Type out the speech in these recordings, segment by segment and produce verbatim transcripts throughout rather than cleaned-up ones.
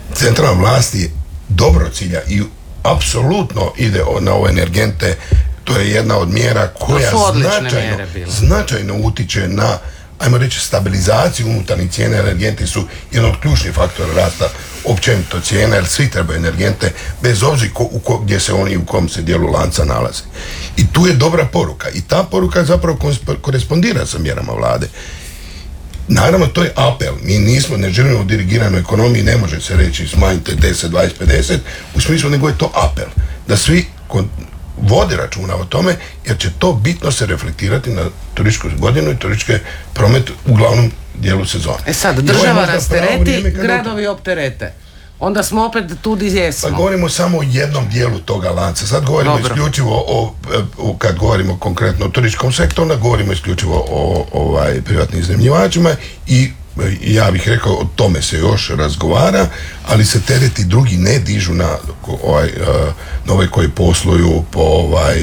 centralna vlast je dobro cilja i apsolutno ide na ove energente. To je jedna od mjera koja značajno, značajno utiče na, ajmo reći, stabilizaciju unutarnjih cijena. Energenti su jedan od ključnih faktora rasta općenito cijena, jer svi trebaju energente, bez obzira ko, ko, gdje se oni u kom se dijelu lanca nalaze. I tu je dobra poruka. I ta poruka zapravo korespondira sa mjerama vlade. Naravno, to je apel. Mi nismo, ne želimo u dirigiranoj ekonomiji, ne može se reći smanjite deset, dvadeset, pedeset, u smislu, nego je to apel. Da svi vode računa o tome, jer će to bitno se reflektirati na turističku godinu i turistički promet u glavnom dijelu sezone. E sad, država rastereti, gradovi opterete. Onda smo opet tu gdje jesmo. Pa govorimo samo o jednom dijelu toga lanca. Sad govorimo Dobro. isključivo o, o, kad govorimo konkretno o turističkom sektoru, onda govorimo isključivo o ovaj, privatnim iznajmljivačima i ja bih rekao, o tome se još razgovara, ali se tereti drugi ne dižu na ovaj, na ove koji posluju po ovaj,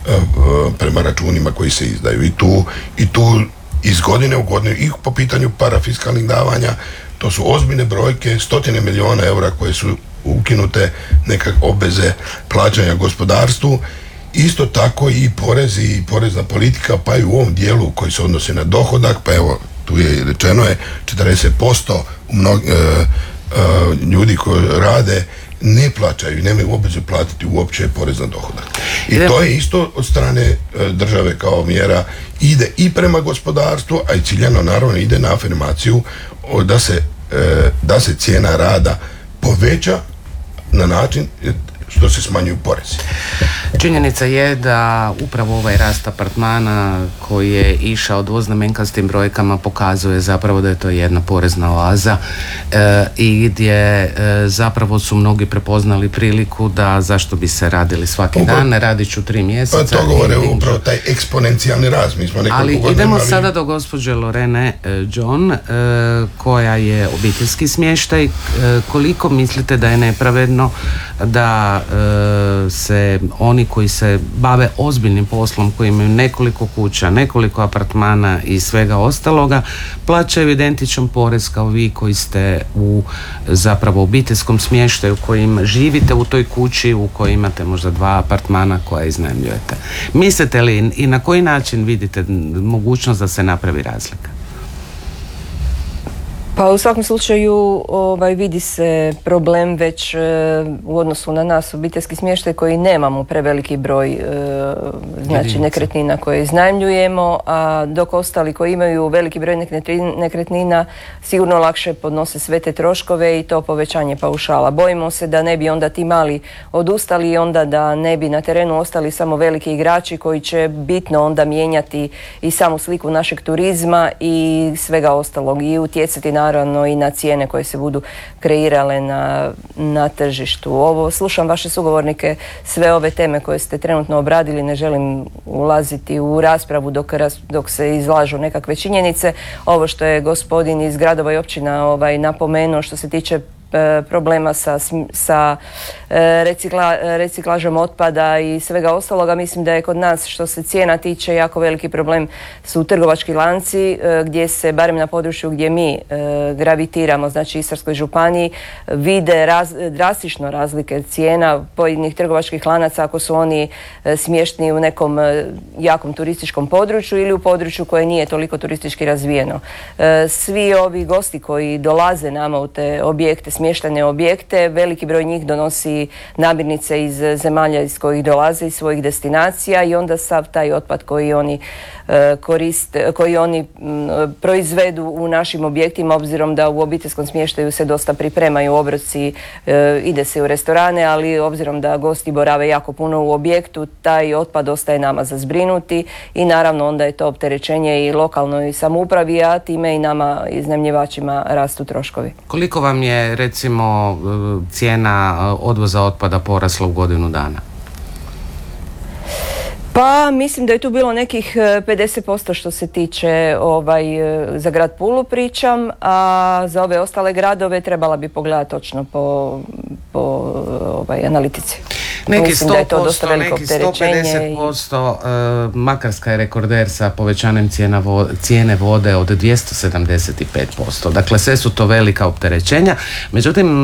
prema računima koji se izdaju. I tu, i tu iz godine u godinu i po pitanju parafiskalnih davanja, to su ozbiljne brojke, stotine milijuna eura koje su ukinute, neke obveze plaćanja gospodarstvu. Isto tako i porezi i porezna politika, pa i u ovom dijelu koji se odnosi na dohodak, pa evo, tu je rečeno je četrdeset posto mnog, e, e, ljudi koji rade ne plaćaju, nemaju obvezu platiti uopće porez na dohodak. I to je isto od strane e, države kao mjera, ide i prema gospodarstvu, a i ciljano naravno ide na afirmaciju o, da, se, e, da se cijena rada poveća na način što se smanjuju porezi. Činjenica je da upravo ovaj rast apartmana koji je išao dvoznamenkastim brojkama pokazuje zapravo da je to jedna porezna oaza e, i gdje e, zapravo su mnogi prepoznali priliku da zašto bi se radili svaki upravo, dan, radit ću tri mjeseca. Pa to govore upravo taj eksponencijalni rast. Mi smo Ali idemo imali... sada do gospođe Lorene e, John e, koja je obiteljski smještaj. E, koliko mislite da je nepravedno da e, se oni koji se bave ozbiljnim poslom, koji imaju nekoliko kuća, nekoliko apartmana i svega ostaloga, plaćaju identičan porez kao vi koji ste u zapravo obiteljskom smještaju, kojim živite u toj kući u kojoj imate možda dva apartmana koja iznajmljujete. Mislite li i na koji način vidite mogućnost da se napravi razlika? Pa u svakom slučaju ovaj, vidi se problem već e, u odnosu na nas obiteljski smještaj koji nemamo preveliki broj e, znači nekretnina koje iznajmljujemo, a dok ostali koji imaju veliki broj nekretnina sigurno lakše podnose sve te troškove i to povećanje paušala. Bojimo se da ne bi onda ti mali odustali i onda da ne bi na terenu ostali samo veliki igrači koji će bitno onda mijenjati i samu sliku našeg turizma i svega ostalog i utjecati na naravno i na cijene koje se budu kreirale na, na tržištu. Ovo, slušam vaše sugovornike, sve ove teme koje ste trenutno obradili, ne želim ulaziti u raspravu dok, dok se izlažu nekakve činjenice. Ovo što je gospodin iz gradova i općina ovaj, napomenuo što se tiče problema sa, sa recikla, reciklažom otpada i svega ostaloga, mislim da je kod nas što se cijena tiče jako veliki problem su trgovački lanci gdje se barem na području gdje mi gravitiramo, znači Istarskoj županiji, vide raz, drastično razlike cijena pojedinih trgovačkih lanaca ako su oni smješteni u nekom jakom turističkom području ili u području koje nije toliko turistički razvijeno. Svi ovi gosti koji dolaze nama u te objekte, smještene objekte, veliki broj njih donosi namirnice iz zemalja iz kojih dolaze, iz svojih destinacija i onda sav taj otpad koji oni e, koriste, koji oni m, proizvedu u našim objektima, obzirom da u obiteljskom smještaju se dosta pripremaju obroci, e, ide se u restorane, ali obzirom da gosti borave jako puno u objektu, taj otpad ostaje nama za zbrinuti i naravno onda je to opterećenje i lokalnoj samoupravi, a time i nama iznajmljivačima rastu troškovi. Koliko vam je recimo cijena odvoza otpada porasla u godinu dana? Pa mislim da je tu bilo nekih pedeset posto što se tiče ovaj, za grad Pulu pričam, a za ove ostale gradove trebala bi pogledati točno po, po ovaj, analitici. Neki sto posto, neki sto pedeset posto, i... Makarska je rekorder sa povećanjem cijena vo, cijene vode od dvjesto sedamdeset pet posto. Dakle, sve su to velika opterećenja. Međutim,